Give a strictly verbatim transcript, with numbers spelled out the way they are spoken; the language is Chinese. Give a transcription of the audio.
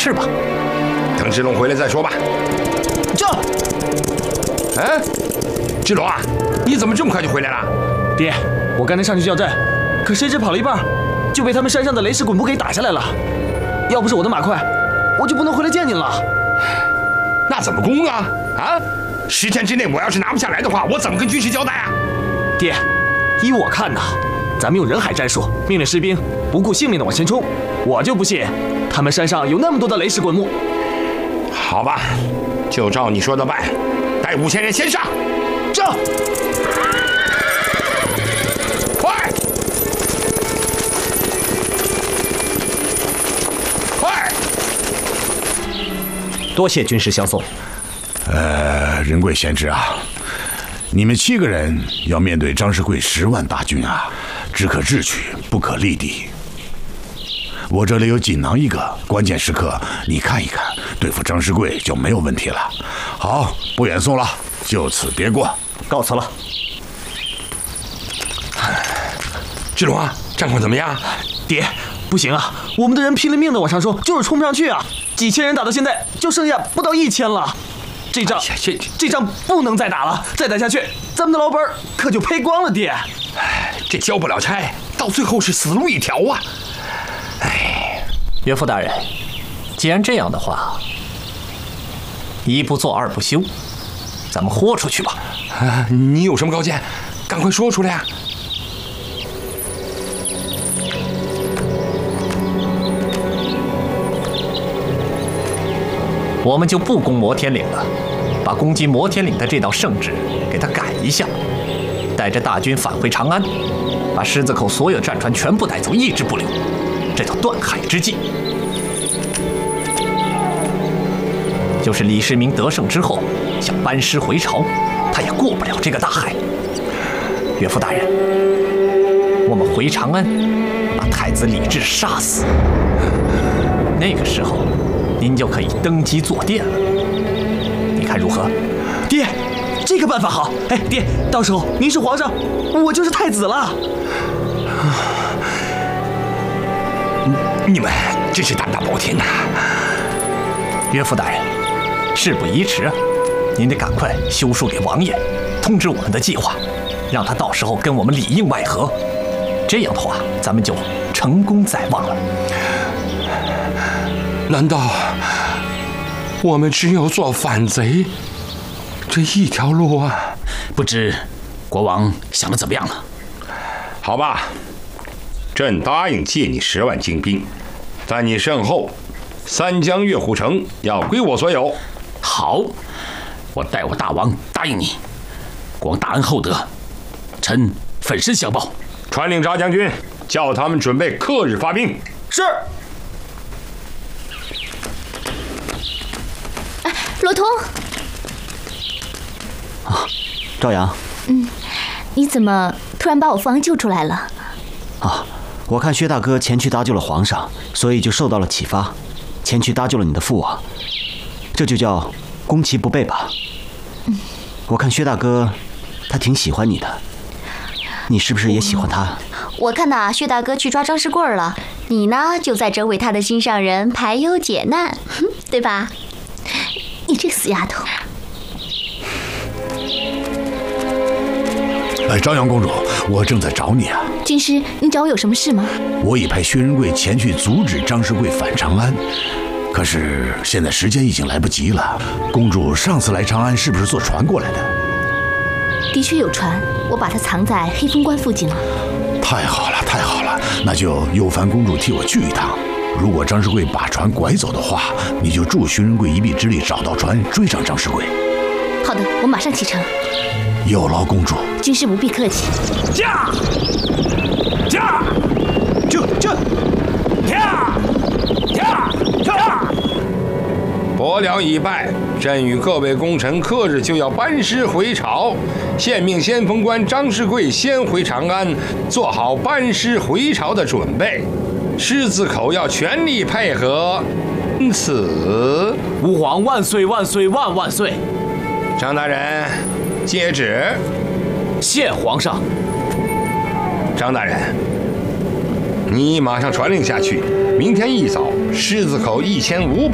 事吧。 等志龙回来再说吧。 这， 哎，志龙啊，你怎么这么快就回来了？ 爹，我刚才上去叫阵，可谁知跑了一半，就被他们山上的雷石滚步给打下来了。要不是我的马快，我就不能回来见您了。 那怎么攻啊？啊，十天之内我要是拿不下来的话，我怎么跟军师交代啊？ 爹，依我看呐，咱们用人海战术，命令士兵不顾性命的往前冲。我就不信他们山上有那么多的雷石滚木。 好吧，就照你说的办，带五千人先上。 这， 快，快！ 多谢军师相送。 呃，仁贵贤侄啊，你们七个人要面对张世贵十万大军啊，只可智取，不可力敌。我这里有锦囊一个，关键时刻你看一看，对付张世贵就没有问题了。好，不远送了，就此别过， 告辞了。 志龙啊，战况怎么样？ 爹，不行啊，我们的人拼了命的往上冲，就是冲不上去啊！几千人打到现在，就剩下不到一千了。这仗，这这仗不能再打了，再打下去，咱们的老本可就赔光了，爹。 哎，这交不了差，到最后是死路一条啊！哎， 岳父大人，既然这样的话，一不做二不休，咱们豁出去吧。 啊，你有什么高见？赶快说出来呀！ 我们就不攻摩天岭了，把攻击摩天岭的这道圣旨给它改一下，带着大军返回长安，把狮子口所有战船全部带走，一只不留，这叫断海之计。就是李世民得胜之后想班师回朝，他也过不了这个大海。岳父大人，我们回长安，把太子李治杀死，那个时候您就可以登基坐殿了，你看如何？ 爹，这个办法好。哎，爹，到时候您是皇上，我就是太子了。 你们真是胆大包天呐！ 岳父大人，事不宜迟啊，您得赶快修书给王爷，通知我们的计划，让他到时候跟我们里应外合。这样的话，咱们就成功在望了。 难道我们只有做反贼这一条路啊？ 不知国王想的怎么样了？ 好吧，朕答应借你十万精兵，在你身后，三江月虎城要归我所有。 好，我代我大王答应你，国王大恩厚德，臣粉身相报。 传令扎将军，叫他们准备刻日发兵。 是。 哎，罗通。 啊，赵阳。 嗯，你怎么突然把我父王救出来了？ 啊，我看薛大哥前去搭救了皇上，所以就受到了启发，前去搭救了你的父王，这就叫攻其不备吧。 嗯， 我看薛大哥他挺喜欢你的，你是不是也喜欢他？ 我看呐，薛大哥去抓张世贵了，你呢就在这为他的心上人排忧解难，对吧？你这个死丫头！ 哎，朝阳公主，我正在找你啊。 军师，你找我有什么事吗？ 我已派薛仁贵前去阻止张世贵返长安，可是现在时间已经来不及了。公主上次来长安是不是坐船过来的？ 的确有船，我把它藏在黑风关附近了。 太好了，太好了，那就有烦公主替我去一趟。如果张世贵把船拐走的话，你就助薛仁贵一臂之力找到船，追上张世贵。 好的，我马上启程。 有劳公主。 军师不必客气。 驾！驾！就就！驾！驾！驾！ 伯辽已败，朕与各位功臣刻日就要班师回朝，现命先锋官张世贵先回长安，做好班师回朝的准备。狮子口要全力配合，因此， 吾皇万岁万岁万万岁！ 张大人，接旨。 谢皇上。 张大人，你马上传令下去，明天一早，狮子口一千五百。